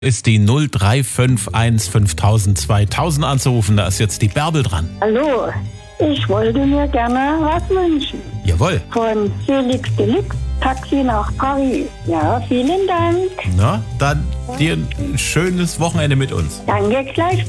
Ist die 0351 5000 2000 anzurufen. Da ist jetzt die Bärbel dran. Hallo, ich wollte mir gerne was wünschen. Jawohl. Von Felix Deluxe, Taxi nach Paris. Ja, vielen Dank. Na, dann dir ein schönes Wochenende mit uns. Danke gleich.